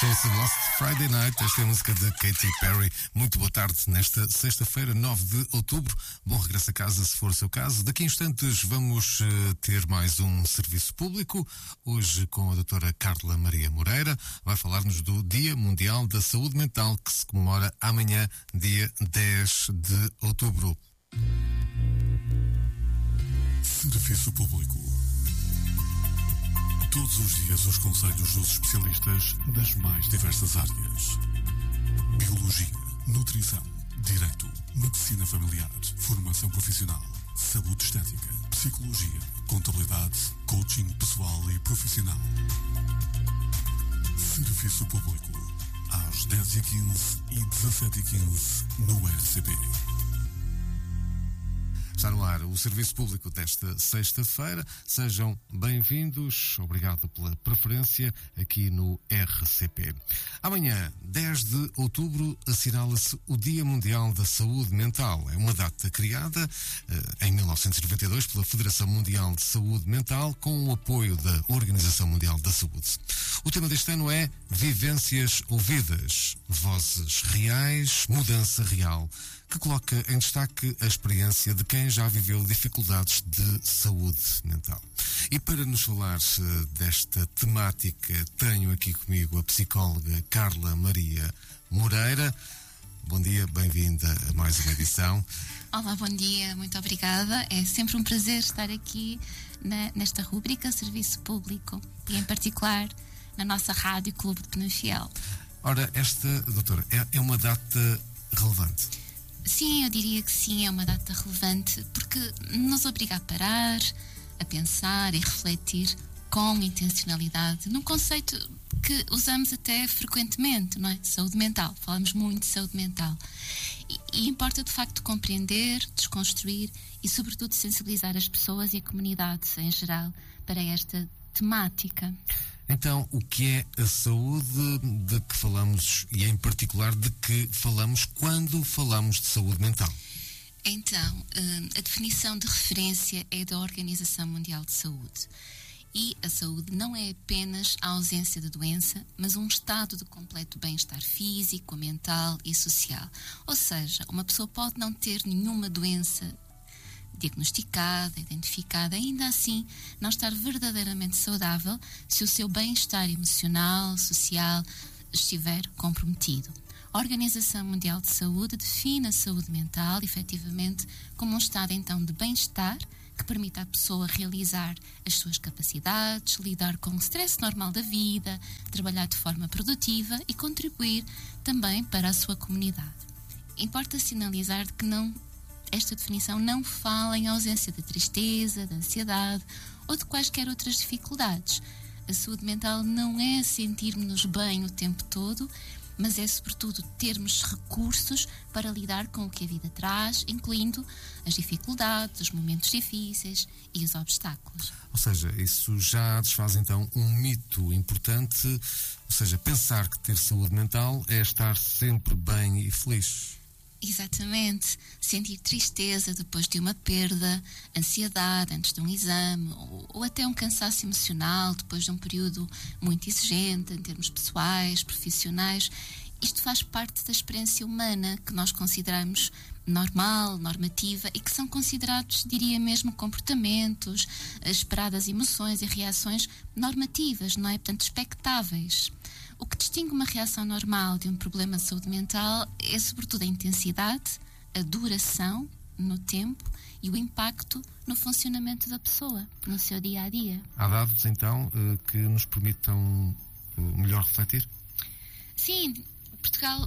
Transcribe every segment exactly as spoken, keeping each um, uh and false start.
Chama-se Lost Friday Night. Esta é a música de Katy Perry. Muito boa tarde nesta sexta-feira, nove de outubro. Bom regresso a casa, se for o seu caso. Daqui a instantes vamos uh, ter mais um serviço público. Hoje com a doutora Carla Maria Moreira. Vai falar-nos do Dia Mundial da Saúde Mental, que se comemora amanhã, dia dez de outubro. Serviço público. Todos os dias os conselhos dos especialistas das mais diversas áreas. Biologia, nutrição, direito, medicina familiar, formação profissional, saúde estética, psicologia, contabilidade, coaching pessoal e profissional. Serviço público. Às dez e quinze e dezassete e quinze no R C P. Está no ar o serviço público desta sexta-feira. Sejam bem-vindos. Obrigado pela preferência aqui no R C P. Amanhã, dez de outubro, assinala-se o Dia Mundial da Saúde Mental. É uma data criada eh, em mil novecentos e noventa e dois pela Federação Mundial de Saúde Mental com o apoio da Organização Mundial da Saúde. O tema deste ano é Vivências Ouvidas, Vozes Reais, Mudança Real, que coloca em destaque a experiência de quem já viveu dificuldades de saúde mental. E para nos falar desta temática, tenho aqui comigo a psicóloga Carla Maria Moreira. Bom dia, bem-vinda a mais uma edição. Olá, bom dia, muito obrigada. É sempre um prazer estar aqui na, nesta rúbrica Serviço Público e, em particular, na nossa Rádio Clube de Penafiel. Ora, esta, doutora, é, é uma data relevante? Sim, eu diria que sim, é uma data relevante porque nos obriga a parar, a pensar e refletir com intencionalidade num conceito que usamos até frequentemente, não é? Saúde mental, falamos muito de saúde mental. E, e importa de facto compreender, desconstruir e sobretudo sensibilizar as pessoas e a comunidade em geral para esta temática. Então, o que é a saúde de que falamos e, em particular, de que falamos quando falamos de saúde mental? Então, a definição de referência é da Organização Mundial de Saúde. E a saúde não é apenas a ausência de doença, mas um estado de completo bem-estar físico, mental e social. Ou seja, uma pessoa pode não ter nenhuma doença diagnosticada, identificada, ainda assim não estar verdadeiramente saudável se o seu bem-estar emocional, social estiver comprometido. A Organização Mundial de Saúde define a saúde mental, efetivamente, como um estado então de bem-estar que permite à pessoa realizar as suas capacidades, lidar com o stress normal da vida, trabalhar de forma produtiva e contribuir também para a sua comunidade. Importa sinalizar que não Esta definição não fala em ausência de tristeza, de ansiedade ou de quaisquer outras dificuldades. A saúde mental não é sentirmos-nos bem o tempo todo, mas é sobretudo termos recursos para lidar com o que a vida traz, incluindo as dificuldades, os momentos difíceis e os obstáculos. Ou seja, isso já desfaz então um mito importante, ou seja, pensar que ter saúde mental é estar sempre bem e feliz. Exatamente. Sentir tristeza depois de uma perda, ansiedade antes de um exame ou, ou até um cansaço emocional depois de um período muito exigente em termos pessoais, profissionais. Isto faz parte da experiência humana que nós consideramos normal, normativa e que são considerados, diria mesmo, comportamentos, esperadas emoções e reações normativas, não é? Portanto, expectáveis. O que distingue uma reação normal de um problema de saúde mental é sobretudo a intensidade, a duração no tempo e o impacto no funcionamento da pessoa, no seu dia-a-dia. Há dados, então, que nos permitam melhor refletir? Sim, Portugal,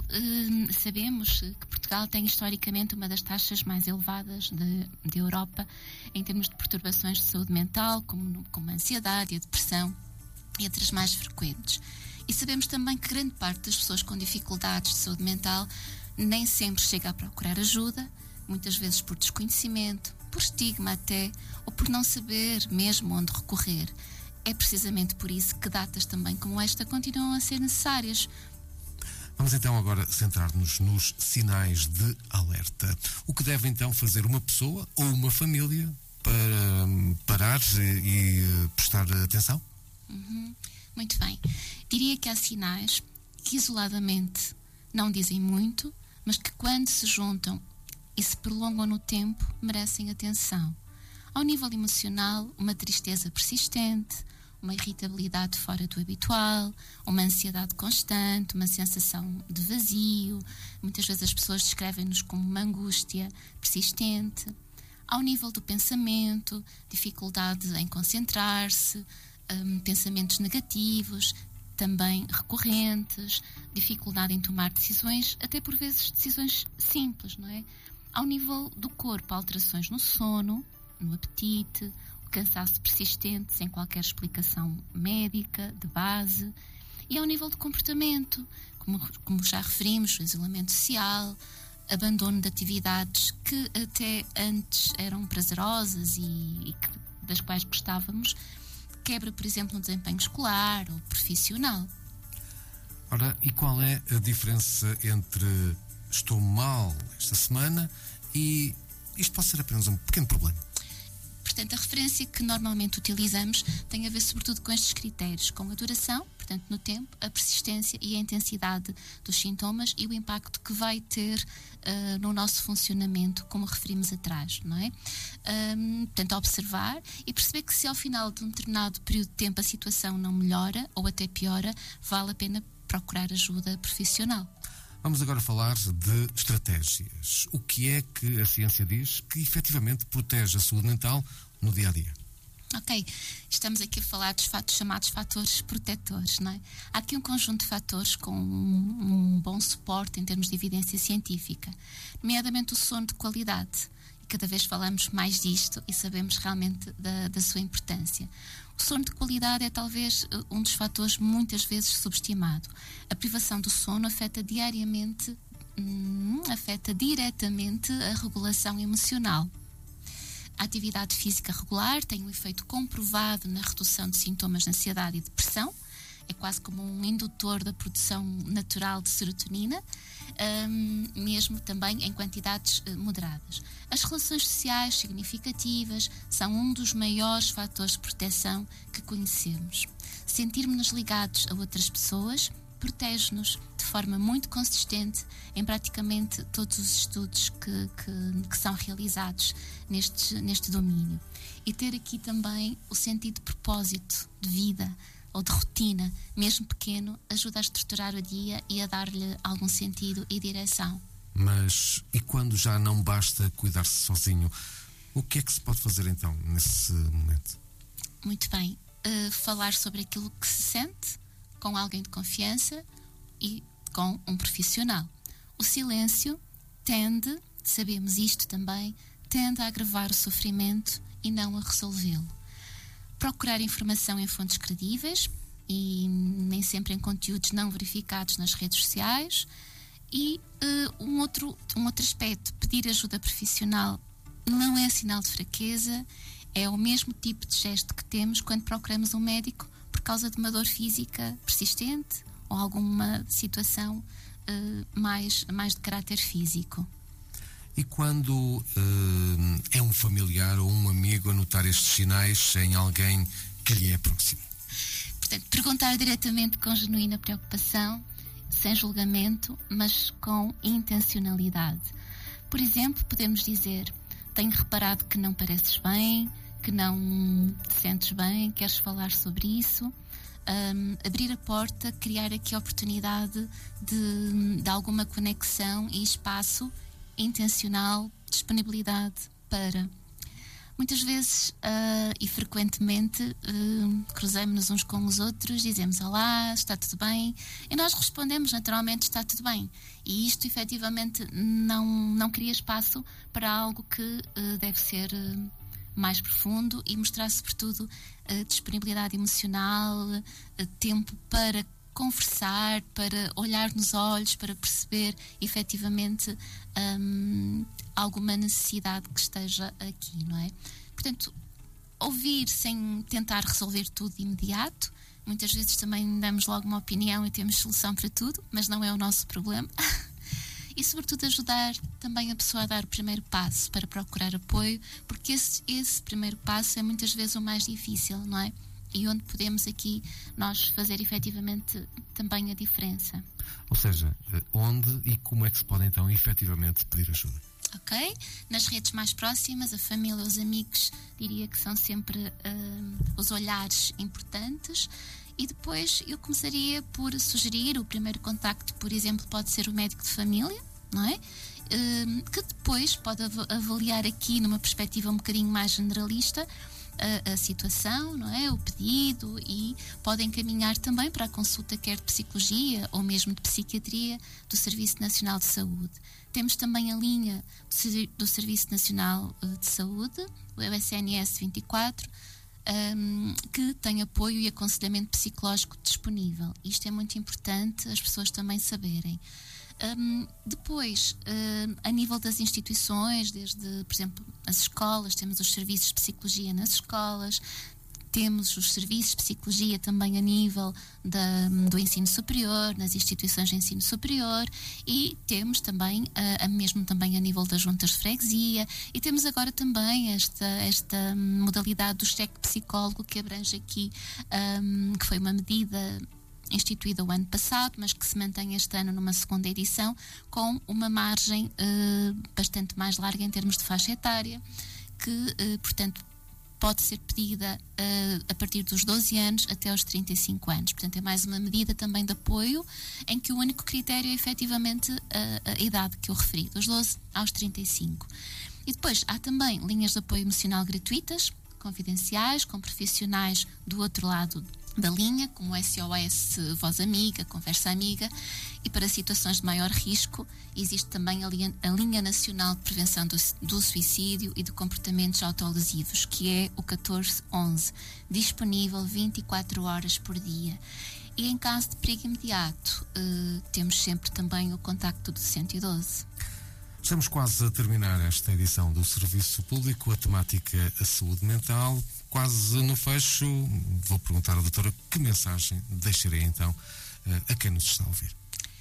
sabemos que Portugal tem historicamente uma das taxas mais elevadas de, de Europa em termos de perturbações de saúde mental, como, como a ansiedade e a depressão, entre as mais frequentes. E sabemos também que grande parte das pessoas com dificuldades de saúde mental nem sempre chega a procurar ajuda, muitas vezes por desconhecimento, por estigma até, ou por não saber mesmo onde recorrer. É precisamente por isso que datas também como esta continuam a ser necessárias. Vamos então agora centrar-nos nos sinais de alerta. O que deve então fazer uma pessoa ou uma família para parar e, e prestar atenção? Uhum. Muito bem. Diria que há sinais que isoladamente não dizem muito, mas que quando se juntam e se prolongam no tempo, merecem atenção. Ao nível emocional, uma tristeza persistente, uma irritabilidade fora do habitual, uma ansiedade constante, uma sensação de vazio. Muitas vezes as pessoas descrevem-nos como uma angústia persistente. Ao nível do pensamento, dificuldade em concentrar-se, um, pensamentos negativos, também recorrentes, dificuldade em tomar decisões, até por vezes decisões simples, não é? Ao nível do corpo, alterações no sono, no apetite, o cansaço persistente sem qualquer explicação médica, de base. E ao nível do comportamento, como, como já referimos, o isolamento social, abandono de atividades que até antes eram prazerosas e, e que, das quais gostávamos, quebra, por exemplo, no desempenho escolar ou profissional. Ora, e qual é a diferença entre estou mal esta semana e isto pode ser apenas um pequeno problema? Portanto, a referência que normalmente utilizamos tem a ver sobretudo com estes critérios, com a duração, portanto, no tempo, a persistência e a intensidade dos sintomas e o impacto que vai ter uh, no nosso funcionamento, como referimos atrás, não é? Um, portanto, observar e perceber que se ao final de um determinado período de tempo a situação não melhora ou até piora, vale a pena procurar ajuda profissional. Vamos agora falar de estratégias. O que é que a ciência diz que efetivamente protege a saúde mental no dia-a-dia? Ok, estamos aqui a falar dos fatos, chamados fatores protetores, não é? Há aqui um conjunto de fatores com um, um bom suporte em termos de evidência científica, nomeadamente o sono de qualidade. E cada vez falamos mais disto e sabemos realmente da, da sua importância. O sono de qualidade é talvez um dos fatores muitas vezes subestimado. A privação do sono afeta diariamente, hum, afeta diretamente a regulação emocional. A atividade física regular tem um efeito comprovado na redução de sintomas de ansiedade e depressão. É quase como um indutor da produção natural de serotonina, um, mesmo também em quantidades uh, moderadas. As relações sociais significativas são um dos maiores fatores de proteção que conhecemos. Sentirmos-nos ligados a outras pessoas protege-nos de forma muito consistente em praticamente todos os estudos que, que, que são realizados neste, neste domínio. E ter aqui também o sentido de propósito, de vida ou de rotina, mesmo pequeno, ajuda a estruturar o dia e a dar-lhe algum sentido e direção. Mas e quando já não basta cuidar-se sozinho? O que é que se pode fazer então nesse momento? Muito bem. Uh, falar sobre aquilo que se sente com alguém de confiança e com um profissional. O silêncio tende, sabemos isto também, tende a agravar o sofrimento e não a resolvê-lo. Procurar informação em fontes credíveis e nem sempre em conteúdos não verificados nas redes sociais. E uh, um, outro, um outro aspecto, pedir ajuda profissional não é sinal de fraqueza, é o mesmo tipo de gesto que temos quando procuramos um médico por causa de uma dor física persistente ou alguma situação uh, mais, mais de caráter físico. E quando uh, é um familiar ou um amigo a notar estes sinais em alguém que lhe é próximo? Portanto, perguntar diretamente com genuína preocupação, sem julgamento, mas com intencionalidade. Por exemplo, podemos dizer: tenho reparado que não pareces bem, que não te sentes bem, queres falar sobre isso? Um, abrir a porta, criar aqui a oportunidade de, de alguma conexão e espaço intencional, disponibilidade para. Muitas vezes uh, e frequentemente uh, cruzamos-nos uns com os outros, dizemos olá, está tudo bem? E nós respondemos naturalmente está tudo bem. E isto efetivamente não, não cria espaço para algo que uh, deve ser uh, mais profundo e mostrar sobretudo uh, disponibilidade emocional, uh, tempo para conversar, para olhar nos olhos, para perceber efetivamente um, alguma necessidade que esteja aqui, não é? Portanto, ouvir sem tentar resolver tudo de imediato. Muitas vezes também damos logo uma opinião e temos solução para tudo, mas não é o nosso problema. E sobretudo ajudar também a pessoa a dar o primeiro passo para procurar apoio, porque esse, esse primeiro passo é muitas vezes o mais difícil, não é? E onde podemos aqui nós fazer efetivamente também a diferença. Ou seja, onde e como é que se pode então efetivamente pedir ajuda? Ok? Nas redes mais próximas, a família, os amigos, diria que são sempre uh, os olhares importantes. E depois eu começaria por sugerir o primeiro contacto, por exemplo, pode ser o médico de família, não é? Uh, que depois pode av- avaliar aqui numa perspectiva um bocadinho mais generalista a, a situação, não é? O pedido, e pode encaminhar também para a consulta quer de psicologia ou mesmo de psiquiatria do Serviço Nacional de Saúde. Temos também a linha do Serviço Nacional de Saúde, o S N S vinte e quatro, um, que tem apoio e aconselhamento psicológico disponível. Isto é muito importante as pessoas também saberem. Um, depois, um, a nível das instituições, desde, por exemplo, as escolas, temos os serviços de psicologia nas escolas, temos os serviços de psicologia também a nível da, do ensino superior, nas instituições de ensino superior, e temos também, a, a mesmo também a nível das juntas de freguesia, e temos agora também esta, esta modalidade do cheque psicólogo que abrange aqui, um, que foi uma medida instituída o ano passado, mas que se mantém este ano numa segunda edição, com uma margem uh, bastante mais larga em termos de faixa etária, que, uh, portanto, pode ser pedida uh, a partir dos doze anos até aos trinta e cinco anos. Portanto, é mais uma medida também de apoio, em que o único critério é efetivamente a, a idade que eu referi, dos doze aos trinta e cinco. E depois há também linhas de apoio emocional gratuitas, confidenciais, com profissionais do outro lado da linha, como o S O S Voz Amiga, Conversa Amiga, e para situações de maior risco existe também a linha, a linha Nacional de Prevenção do, do Suicídio e de Comportamentos Autolesivos, que é o catorze onze, disponível vinte e quatro horas por dia. E em caso de perigo imediato, eh, temos sempre também o contacto do cento e doze. Estamos quase a terminar esta edição do Serviço Público, a temática a saúde mental. Quase no fecho, vou perguntar à doutora que mensagem deixarei então a quem nos está a ouvir.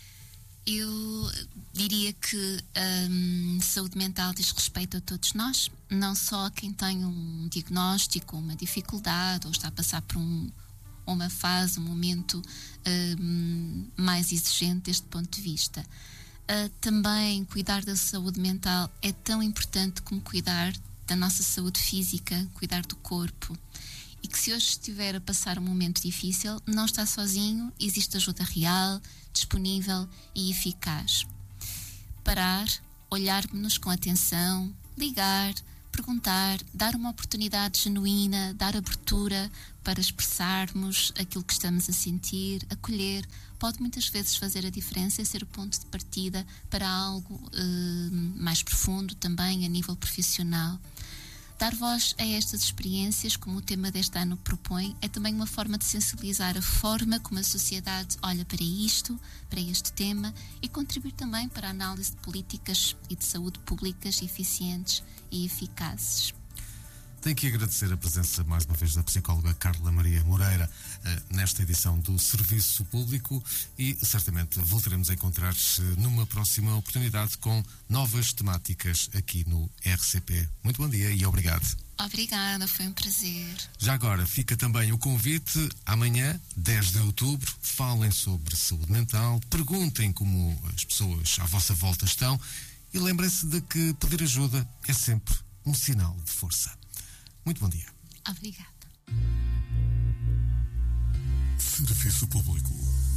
Eu diria que hum, saúde mental diz respeito a todos nós, não só a quem tem um diagnóstico, uma dificuldade ou está a passar por um, uma fase, um momento hum, mais exigente deste ponto de vista. Uh, também cuidar da saúde mental é tão importante como cuidar da nossa saúde física, cuidar do corpo. E que se hoje estiver a passar um momento difícil, não está sozinho, existe ajuda real, disponível e eficaz. Parar, olhar-nos com atenção, ligar, perguntar, dar uma oportunidade genuína, dar abertura para expressarmos aquilo que estamos a sentir, acolher, pode muitas vezes fazer a diferença e ser o ponto de partida para algo eh, mais profundo também a nível profissional. Dar voz a estas experiências, como o tema deste ano propõe, é também uma forma de sensibilizar a forma como a sociedade olha para isto, para este tema, e contribuir também para a análise de políticas e de saúde públicas eficientes e eficazes. Tenho que agradecer a presença mais uma vez da psicóloga Carla Maria Moreira uh, nesta edição do Serviço Público, e certamente voltaremos a encontrar-se numa próxima oportunidade com novas temáticas aqui no R C P. Muito bom dia e obrigado. Obrigada, foi um prazer. Já agora fica também o convite, amanhã, dez de outubro, falem sobre saúde mental, perguntem como as pessoas à vossa volta estão e lembrem-se de que pedir ajuda é sempre um sinal de força. Muito bom dia. Obrigada. Serviço Público.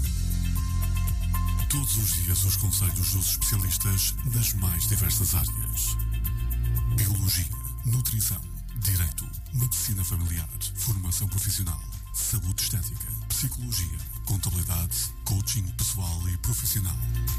Todos os dias os conselhos dos especialistas das mais diversas áreas. Biologia, nutrição, direito, medicina familiar, formação profissional, saúde estética, psicologia, contabilidade, coaching pessoal e profissional.